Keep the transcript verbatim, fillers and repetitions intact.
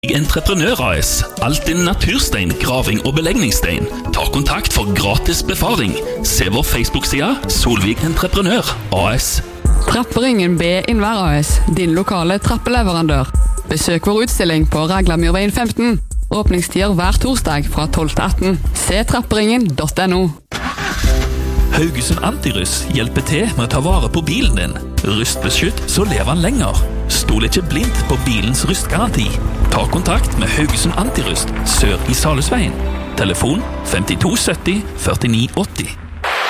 Entreprenør A S. Alt din naturstein, graving og belegningsstein. Ta kontakt for gratis befaring. Se vår Facebook-side Solvik Entreprenør A S. Trapperingen B Innvær A S, din lokale trappeleverandør. Besøk vår utstilling på Raglamyrveien femten. Åpningstider hver torsdag fra tolv til atten. Se trapperingen punktum no. Haugesund Antirust hjelper til med å ta vare på bilen din. Rustbeskytt, så lever den lenger. Stol ikke blindt på bilens rustgaranti. Ta kontakt med Haugesund Antirust, sør i Salhusveien. Telefon femtito sytti førtini åtti.